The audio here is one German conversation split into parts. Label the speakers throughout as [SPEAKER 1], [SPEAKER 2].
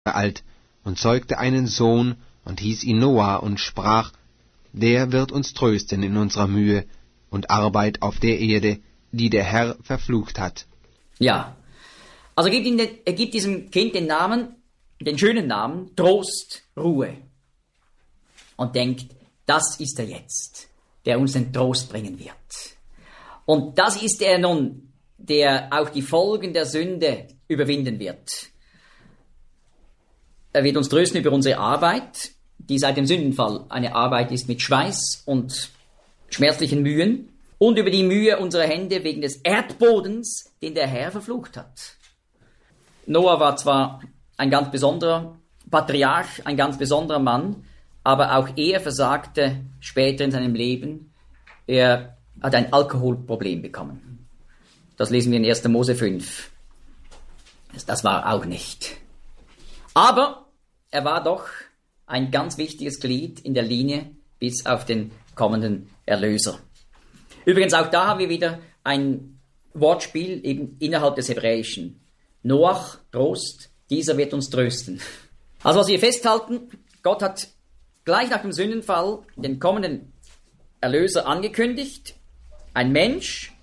[SPEAKER 1] alt und zeugte einen Sohn und hieß ihn Noah und sprach, der wird uns trösten in unserer Mühe und Arbeit auf der Erde, die der Herr verflucht hat.
[SPEAKER 2] Ja, also er gibt diesem Kind den Namen, den schönen Namen, Trost, Ruhe. Und denkt, das ist er jetzt, der uns den Trost bringen wird. Und das ist er nun, der auch die Folgen der Sünde überwinden wird. Er wird uns trösten über unsere Arbeit, die seit dem Sündenfall eine Arbeit ist mit Schweiß und schmerzlichen Mühen, und über die Mühe unserer Hände wegen des Erdbodens, den der Herr verflucht hat. Noah war zwar ein ganz besonderer Patriarch, ein ganz besonderer Mann, aber auch er versagte später in seinem Leben. Er hat ein Alkoholproblem bekommen. Das lesen wir in 1. Mose 5. Das war auch nicht. Aber er war doch ein ganz wichtiges Glied in der Linie bis auf den kommenden Erlöser. Übrigens, auch da haben wir wieder ein Wortspiel eben innerhalb des Hebräischen. Noach, Trost, dieser wird uns trösten. Also was wir festhalten, Gott hat gleich nach dem Sündenfall den kommenden Erlöser angekündigt. Ein Mensch,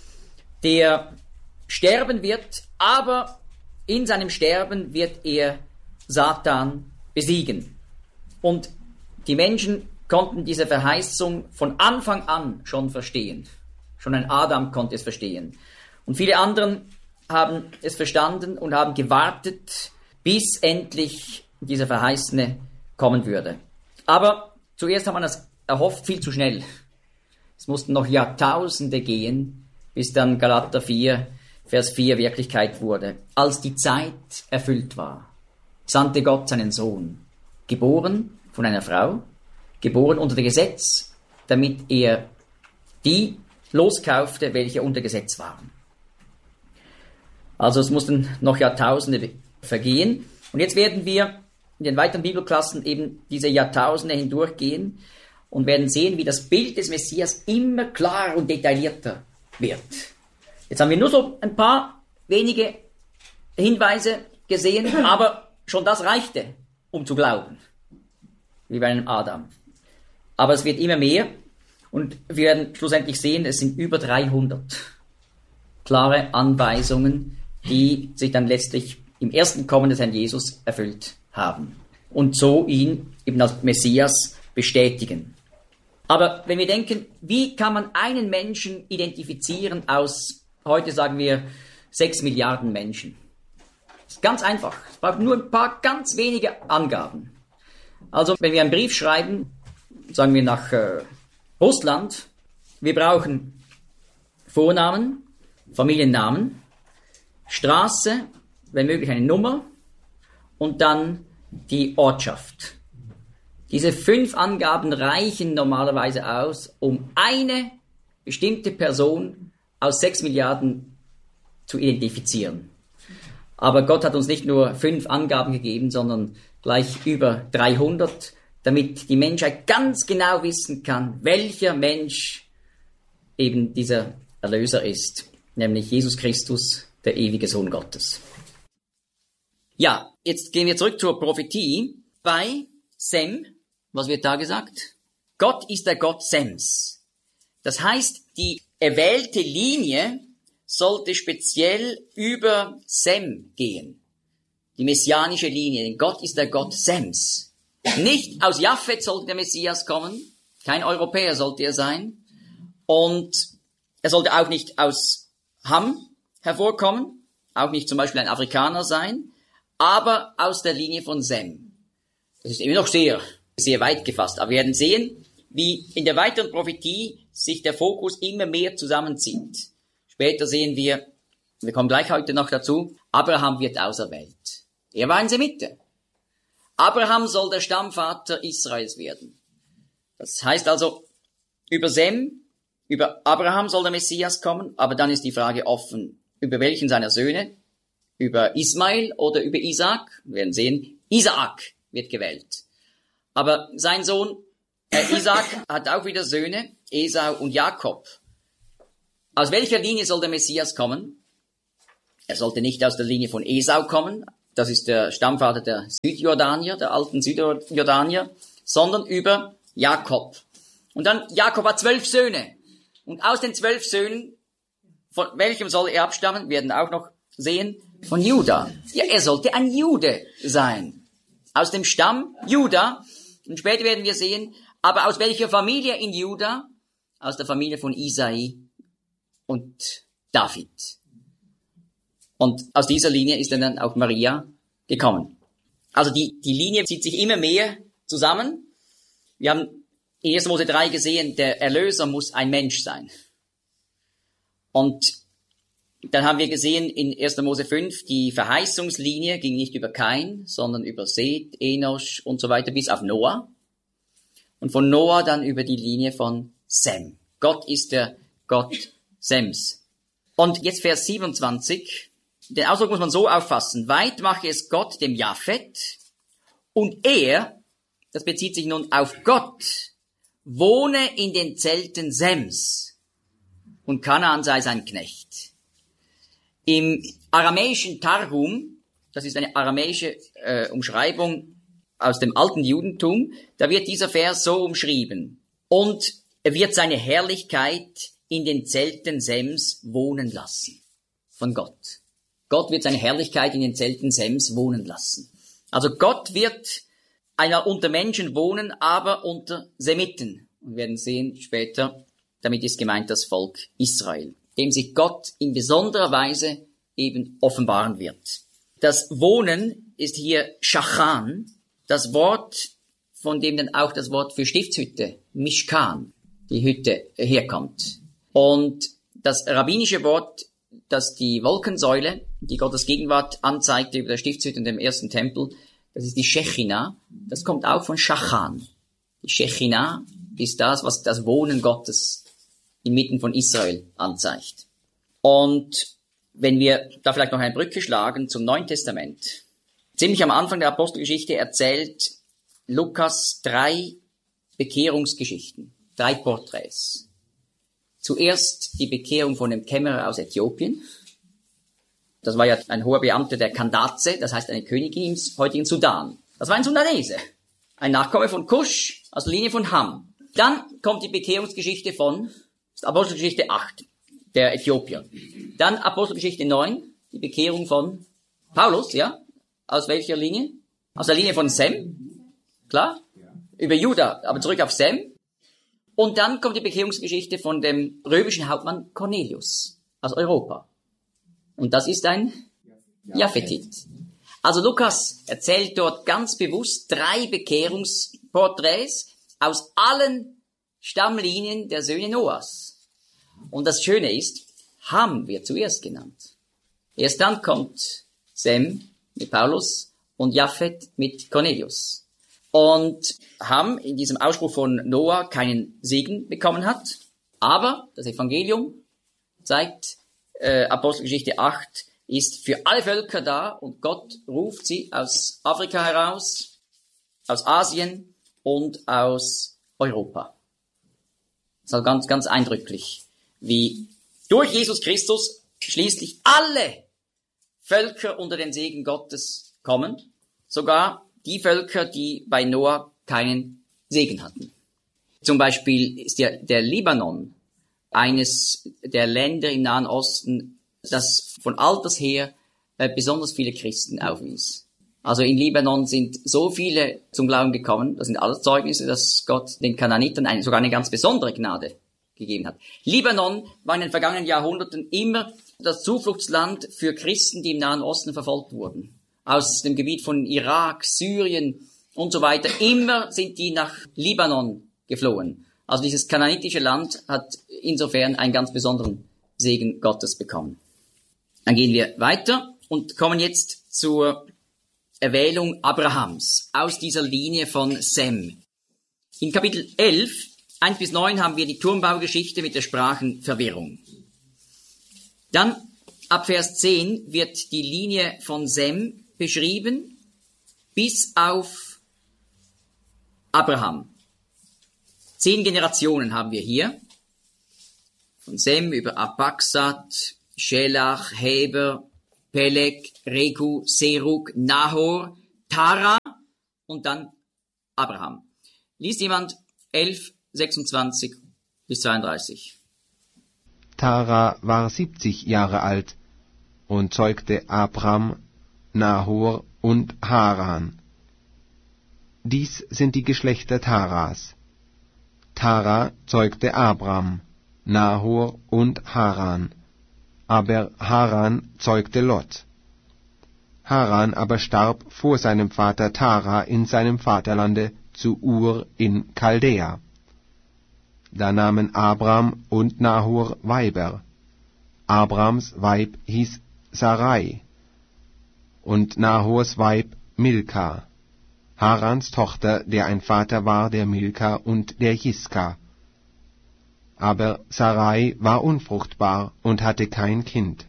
[SPEAKER 2] der sterben wird, aber in seinem Sterben wird er Satan besiegen. Und die Menschen konnten diese Verheißung von Anfang an schon verstehen. Schon ein Adam konnte es verstehen. Und viele anderen haben es verstanden und haben gewartet, bis endlich dieser Verheißene kommen würde. Aber zuerst hat man das erhofft, viel zu schnell. Es mussten noch Jahrtausende gehen, bis dann Galater 4, Vers 4 Wirklichkeit wurde. Als die Zeit erfüllt war, sandte Gott seinen Sohn, geboren von einer Frau, geboren unter dem Gesetz, damit er die loskaufte, welche unter Gesetz waren. Also es mussten noch Jahrtausende vergehen. Und jetzt werden wir in den weiteren Bibelklassen eben diese Jahrtausende hindurchgehen und werden sehen, wie das Bild des Messias immer klarer und detaillierter wird. Jetzt haben wir nur so ein paar wenige Hinweise gesehen, aber schon das reichte, um zu glauben, wie bei einem Adam. Aber es wird immer mehr und wir werden schlussendlich sehen, es sind über 300 klare Anweisungen, die sich dann letztlich im ersten Kommen des Herrn Jesus erfüllt haben und so ihn eben als Messias bestätigen. Aber wenn wir denken, wie kann man einen Menschen identifizieren aus, heute sagen wir, 6 Milliarden Menschen? Das ist ganz einfach. Es braucht nur ein paar ganz wenige Angaben. Also wenn wir einen Brief schreiben, sagen wir nach Russland, wir brauchen Vornamen, Familiennamen, Straße, wenn möglich eine Nummer und dann die Ortschaft. Diese 5 Angaben reichen normalerweise aus, um eine bestimmte Person aus 6 Milliarden zu identifizieren. Aber Gott hat uns nicht nur 5 Angaben gegeben, sondern gleich über 300, damit die Menschheit ganz genau wissen kann, welcher Mensch eben dieser Erlöser ist, nämlich Jesus Christus, der ewige Sohn Gottes. Ja, jetzt gehen wir zurück zur Prophetie. Bei Sem, was wird da gesagt? Gott ist der Gott Sems. Das heißt, die erwählte Linie sollte speziell über Sem gehen. Die messianische Linie, denn Gott ist der Gott Sems. Nicht aus Japhet sollte der Messias kommen, kein Europäer sollte er sein. Und er sollte auch nicht aus Ham hervorkommen, auch nicht zum Beispiel ein Afrikaner sein, aber aus der Linie von Sem. Das ist immer noch sehr, sehr weit gefasst. Aber wir werden sehen, wie in der weiteren Prophetie sich der Fokus immer mehr zusammenzieht. Später sehen wir kommen gleich heute noch dazu, Abraham wird auserwählt. Er war ein Semite. Abraham soll der Stammvater Israels werden. Das heißt also, über Sem, über Abraham soll der Messias kommen, aber dann ist die Frage offen, über welchen seiner Söhne, über Ismael oder über Isaak. Wir werden sehen, Isaak wird gewählt. Aber sein Sohn Isaak hat auch wieder Söhne, Esau und Jakob. Aus welcher Linie soll der Messias kommen? Er sollte nicht aus der Linie von Esau kommen, das ist der Stammvater der Südjordanier, der alten Südjordanier, sondern über Jakob. Und dann, Jakob hat 12 Söhne. Und aus den 12 Söhnen, von welchem soll er abstammen, werden auch noch sehen, von Juda. Ja, er sollte ein Jude sein. Aus dem Stamm Juda. Und später werden wir sehen, aber aus welcher Familie in Juda? Aus der Familie von Isai und David. Und aus dieser Linie ist dann auch Maria gekommen. Also die Linie zieht sich immer mehr zusammen. Wir haben in 1. Mose 3 gesehen, der Erlöser muss ein Mensch sein. Und dann haben wir gesehen in 1. Mose 5, die Verheißungslinie ging nicht über Kain, sondern über Seth, Enosch und so weiter bis auf Noah. Und von Noah dann über die Linie von Sem. Gott ist der Gott Sems. Und jetzt Vers 27. Den Ausdruck muss man so auffassen. Weit mache es Gott dem Japhet und er, das bezieht sich nun auf Gott, wohne in den Zelten Sems und Kanaan sei sein Knecht. Im aramäischen Targum, das ist eine aramäische Umschreibung aus dem alten Judentum, da wird dieser Vers so umschrieben. Und er wird seine Herrlichkeit in den Zelten Sems wohnen lassen. Von Gott. Gott wird seine Herrlichkeit in den Zelten Sems wohnen lassen. Also Gott wird einer unter Menschen wohnen, aber unter Semiten. Wir werden sehen später, damit ist gemeint das Volk Israel, dem sich Gott in besonderer Weise eben offenbaren wird. Das Wohnen ist hier Shachan, das Wort, von dem dann auch das Wort für Stiftshütte, Mishkan, die Hütte, herkommt. Und das rabbinische Wort, das die Wolkensäule, die Gottes Gegenwart anzeigte über der Stiftshütte und dem ersten Tempel, das ist die Shechina, das kommt auch von Shachan. Die Shechina ist das, was das Wohnen Gottes inmitten von Israel anzeigt. Und wenn wir da vielleicht noch eine Brücke schlagen zum Neuen Testament. Ziemlich am Anfang der Apostelgeschichte erzählt Lukas 3 Bekehrungsgeschichten, 3 Porträts. Zuerst die Bekehrung von dem Kämmerer aus Äthiopien. Das war ja ein hoher Beamter der Kandaze, das heißt eine Königin im heutigen Sudan. Das war ein Sudanese, ein Nachkomme von Kusch, aus der Linie von Ham. Dann kommt die Bekehrungsgeschichte von Apostelgeschichte 8, der Äthiopier. Dann Apostelgeschichte 9, die Bekehrung von Paulus, ja? Aus welcher Linie? Aus der Linie von Sem, klar? Über Juda, aber zurück auf Sem. Und dann kommt die Bekehrungsgeschichte von dem römischen Hauptmann Cornelius aus Europa. Und das ist ein Japhetit. Also Lukas erzählt dort ganz bewusst 3 Bekehrungsporträts aus allen Stammlinien der Söhne Noahs. Und das Schöne ist, Ham wird zuerst genannt. Erst dann kommt Sem mit Paulus und Japhet mit Cornelius. Und Ham in diesem Ausspruch von Noah keinen Segen bekommen hat. Aber das Evangelium zeigt, Apostelgeschichte 8 ist für alle Völker da und Gott ruft sie aus Afrika heraus, aus Asien und aus Europa. Das ist ganz, ganz eindrücklich, wie durch Jesus Christus schließlich alle Völker unter den Segen Gottes kommen, sogar die Völker, die bei Noah keinen Segen hatten. Zum Beispiel ist der Libanon eines der Länder im Nahen Osten, das von alters her besonders viele Christen aufwies. Also in Libanon sind so viele zum Glauben gekommen, das sind alles Zeugnisse, dass Gott den Kanaanitern sogar eine ganz besondere Gnade gegeben hat. Libanon war in den vergangenen Jahrhunderten immer das Zufluchtsland für Christen, die im Nahen Osten verfolgt wurden. Aus dem Gebiet von Irak, Syrien und so weiter. Immer sind die nach Libanon geflohen. Also dieses kanaanitische Land hat insofern einen ganz besonderen Segen Gottes bekommen. Dann gehen wir weiter und kommen jetzt zur Erwählung Abrahams aus dieser Linie von Sem. In Kapitel 11, 1-9 haben wir die Turmbaugeschichte mit der Sprachenverwirrung. Dann ab Vers 10 wird die Linie von Sem beschrieben bis auf Abraham. 10 Generationen haben wir hier. Von Sem über Arphaxad, Schelach, Heber, Peleg, Regu, Serug, Nahor, Tara und dann Abraham. Liest jemand 11, 26 bis 32.
[SPEAKER 1] Tara war 70 Jahre alt und zeugte Abram, Nahor und Haran. Dies sind die Geschlechter Taras. Tara zeugte Abram, Nahor und Haran, aber Haran zeugte Lot. Haran aber starb vor seinem Vater Tara in seinem Vaterlande zu Ur in Chaldea. Da nahmen Abram und Nahor Weiber. Abrams Weib hieß Sarai und Nahors Weib Milka, Harans Tochter, der ein Vater war der Milka und der Jiska. Aber Sarai war unfruchtbar und hatte kein Kind.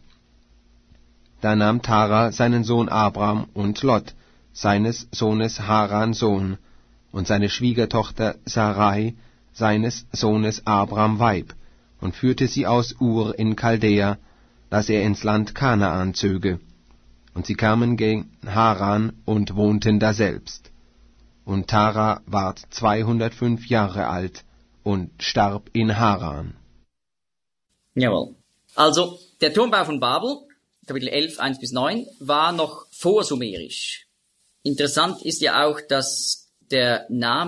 [SPEAKER 1] Da nahm Tara seinen Sohn Abram und Lot, seines Sohnes Haran Sohn, und seine Schwiegertochter Sarai, seines Sohnes Abram Weib, und führte sie aus Ur in Chaldea, dass er ins Land Kanaan zöge. Und sie kamen gen Haran und wohnten daselbst. Und Tara ward 205 Jahre alt und starb in Haran.
[SPEAKER 2] Jawohl. Also, der Turmbau von Babel, Kapitel 11, 1 bis 9, war noch vorsumerisch. Interessant ist ja auch, dass der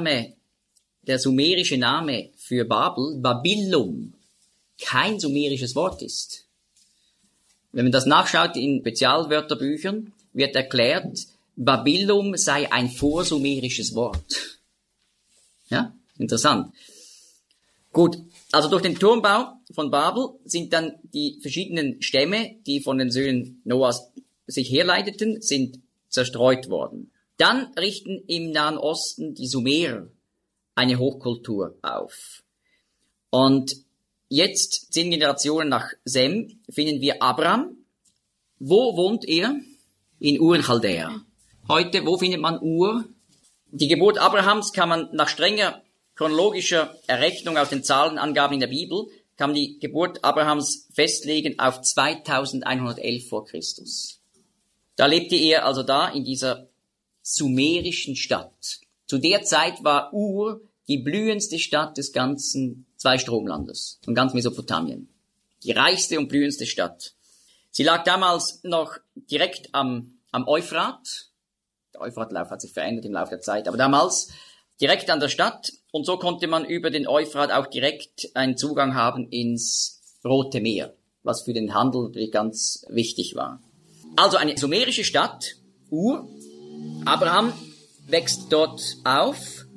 [SPEAKER 2] sumerische Name für Babel, Babylum, kein sumerisches Wort ist. Wenn man das nachschaut in Spezialwörterbüchern, wird erklärt, Babylum sei ein vorsumerisches Wort. Ja, interessant. Gut, also durch den Turmbau von Babel sind dann die verschiedenen Stämme, die von den Söhnen Noahs sich herleiteten, sind zerstreut worden. Dann richten im Nahen Osten die Sumerer eine Hochkultur auf. Und jetzt 10 Generationen nach Sem finden wir Abram. Wo wohnt er? In Ur in Chaldea. Heute, wo findet man Ur? Die Geburt Abrahams kann man nach strenger chronologischer Errechnung aus den Zahlenangaben in der Bibel, kann man die Geburt Abrahams festlegen auf 2111 vor Christus. Da lebte er also da in dieser sumerischen Stadt. Zu der Zeit war Ur die blühendste Stadt des ganzen Zweistromlandes, von ganz Mesopotamien. Die reichste und blühendste Stadt. Sie lag damals noch direkt am Euphrat. Der Euphratlauf hat sich verändert im Laufe der Zeit, aber damals direkt an der Stadt. Und so konnte man über den Euphrat auch direkt einen Zugang haben ins Rote Meer, was für den Handel natürlich ganz wichtig war. Also eine sumerische Stadt, Ur. Abraham wächst dort auf,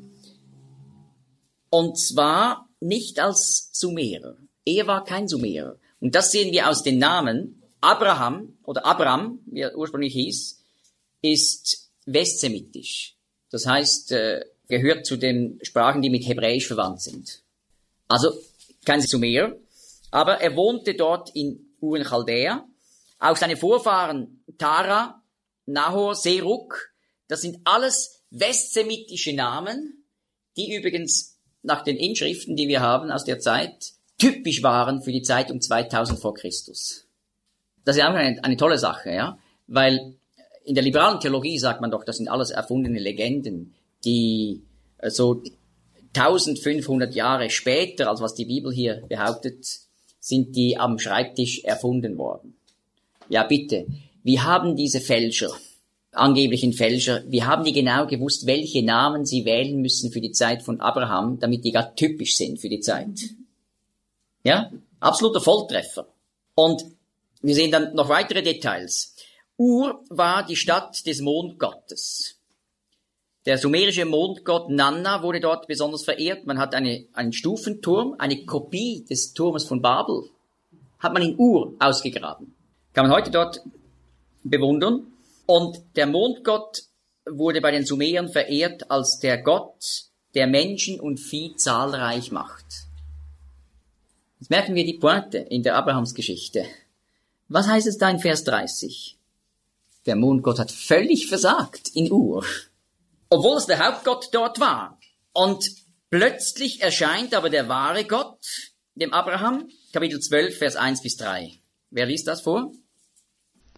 [SPEAKER 2] und zwar nicht als Sumerer. Er war kein Sumerer. Und das sehen wir aus den Namen. Abraham oder Abram, wie er ursprünglich hieß, ist westsemitisch. Das heißt, gehört zu den Sprachen, die mit Hebräisch verwandt sind. Also kein Sumerer, aber er wohnte dort in Ur in Chaldea. Auch seine Vorfahren Tara, Nahor, Serug, das sind alles westsemitische Namen, die übrigens nach den Inschriften, die wir haben aus der Zeit, typisch waren für die Zeit um 2000 vor Christus. Das ist auch eine tolle Sache, ja, weil in der liberalen Theologie sagt man doch, das sind alles erfundene Legenden, die so 1500 Jahre später, als was die Bibel hier behauptet, sind die am Schreibtisch erfunden worden. Ja, bitte, wie haben diese Fälscher, angeblichen Fälscher, wie haben die genau gewusst, welche Namen sie wählen müssen für die Zeit von Abraham, damit die gar typisch sind für die Zeit? Ja, absoluter Volltreffer. Und wir sehen dann noch weitere Details. Ur war die Stadt des Mondgottes. Der sumerische Mondgott Nanna wurde dort besonders verehrt. Man hat einen Stufenturm, eine Kopie des Turmes von Babel, hat man in Ur ausgegraben. Kann man heute dort bewundern. Und der Mondgott wurde bei den Sumeriern verehrt als der Gott, der Menschen und Vieh zahlreich macht. Jetzt merken wir die Pointe in der Abrahamsgeschichte. Was heißt es da in Vers 30? Der Mondgott hat völlig versagt in Ur, obwohl es der Hauptgott dort war. Und plötzlich erscheint aber der wahre Gott dem Abraham, Kapitel 12, Vers 1 bis 3. Wer liest das vor?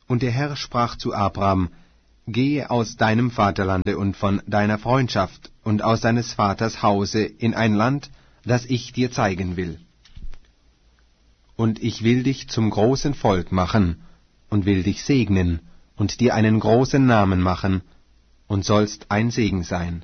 [SPEAKER 1] Und der Herr sprach zu Abram, Gehe aus deinem Vaterlande und von deiner Freundschaft und aus deines Vaters Hause in ein Land, das ich dir zeigen will. Und ich will dich zum großen Volk machen und will dich segnen und dir einen großen Namen machen und sollst ein Segen sein.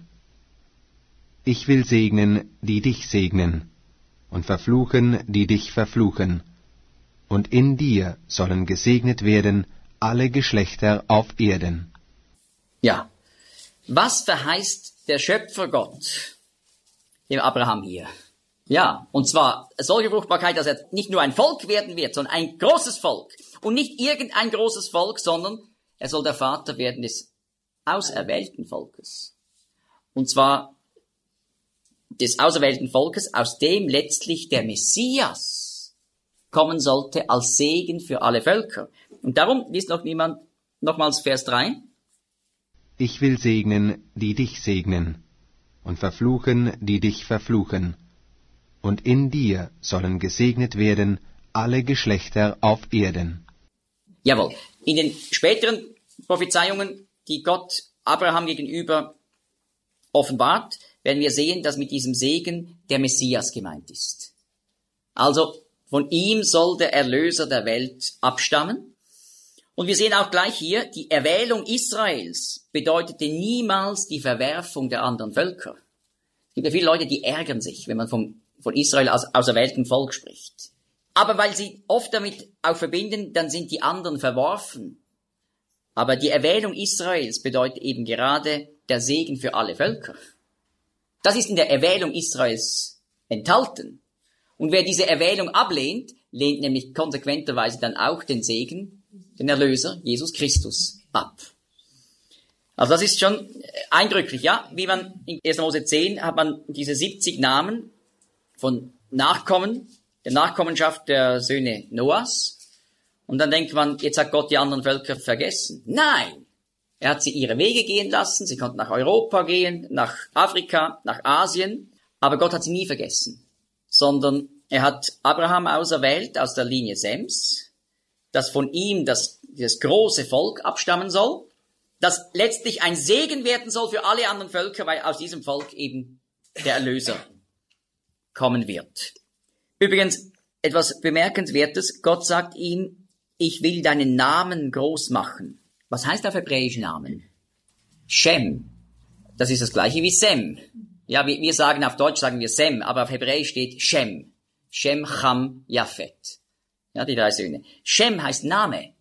[SPEAKER 1] Ich will segnen, die dich segnen, und verfluchen, die dich verfluchen. Und in dir sollen gesegnet werden alle Geschlechter auf Erden.
[SPEAKER 2] Ja, was verheißt der Schöpfer Gott dem Abraham hier? Ja, und zwar solche Fruchtbarkeit, dass er nicht nur ein Volk werden wird, sondern ein großes Volk. Und nicht irgendein großes Volk, sondern er soll der Vater werden des auserwählten Volkes. Und zwar des auserwählten Volkes, aus dem letztlich der Messias kommen sollte als Segen für alle Völker. Und darum liest noch niemand nochmals Vers 3.
[SPEAKER 1] Ich will segnen, die dich segnen, und verfluchen, die dich verfluchen. Und in dir sollen gesegnet werden alle Geschlechter auf Erden.
[SPEAKER 2] Jawohl. In den späteren Prophezeiungen, die Gott Abraham gegenüber offenbart, werden wir sehen, dass mit diesem Segen der Messias gemeint ist. Also von ihm soll der Erlöser der Welt abstammen. Und wir sehen auch gleich hier, die Erwählung Israels bedeutete niemals die Verwerfung der anderen Völker. Es gibt ja viele Leute, die ärgern sich, wenn man von Israel als auserwähltem Volk spricht. Aber weil sie oft damit auch verbinden, dann sind die anderen verworfen. Aber die Erwählung Israels bedeutet eben gerade der Segen für alle Völker. Das ist in der Erwählung Israels enthalten. Und wer diese Erwählung ablehnt, lehnt nämlich konsequenterweise dann auch den Segen, den Erlöser, Jesus Christus, ab. Also das ist schon eindrücklich, ja. Wie man in 1. Mose 10 hat man diese 70 Namen von Nachkommen, der Nachkommenschaft der Söhne Noahs. Und dann denkt man, jetzt hat Gott die anderen Völker vergessen. Nein! Er hat sie ihre Wege gehen lassen, sie konnten nach Europa gehen, nach Afrika, nach Asien, aber Gott hat sie nie vergessen. Sondern er hat Abraham auserwählt aus der Linie Sems, dass von ihm das große Volk abstammen soll, das letztlich ein Segen werden soll für alle anderen Völker, weil aus diesem Volk eben der Erlöser kommen wird. Übrigens, etwas Bemerkenswertes, Gott sagt ihm, ich will deinen Namen groß machen. Was heißt auf Hebräisch Namen? Shem. Das ist das gleiche wie Sem. Ja, wir sagen auf Deutsch sagen wir Sem, aber auf Hebräisch steht Shem. Shem, Cham, Japhet. Ja, die 3 Söhne. Shem heißt Name.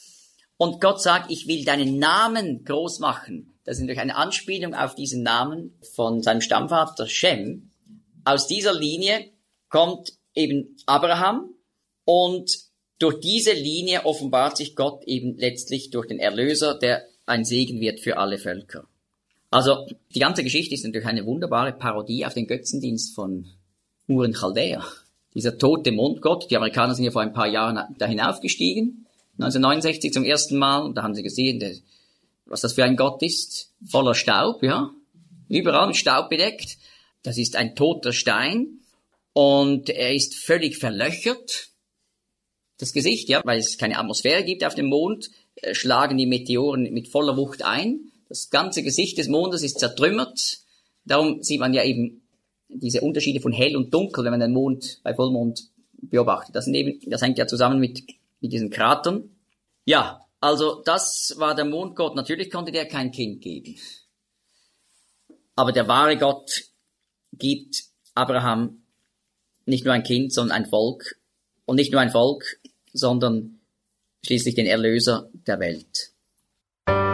[SPEAKER 2] Und Gott sagt, ich will deinen Namen groß machen. Das ist natürlich eine Anspielung auf diesen Namen von seinem Stammvater Shem. Aus dieser Linie kommt eben Abraham und durch diese Linie offenbart sich Gott eben letztlich durch den Erlöser, der ein Segen wird für alle Völker. Also die ganze Geschichte ist natürlich eine wunderbare Parodie auf den Götzendienst von Ur in Chaldea. Dieser tote Mondgott, die Amerikaner sind ja vor ein paar Jahren da hinaufgestiegen, 1969 zum ersten Mal, und da haben sie gesehen, was das für ein Gott ist, voller Staub, ja, überall mit Staub bedeckt. Das ist ein toter Stein und er ist völlig verlöchert. Das Gesicht, ja, weil es keine Atmosphäre gibt auf dem Mond, schlagen die Meteoren mit voller Wucht ein. Das ganze Gesicht des Mondes ist zertrümmert. Darum sieht man ja eben diese Unterschiede von hell und dunkel, wenn man den Mond bei Vollmond beobachtet. Das hängt ja zusammen mit diesen Kratern. Ja, also das war der Mondgott. Natürlich konnte der kein Kind geben. Aber der wahre Gott gibt Abraham nicht nur ein Kind, sondern ein Volk. Und nicht nur ein Volk, sondern schließlich den Erlöser der Welt.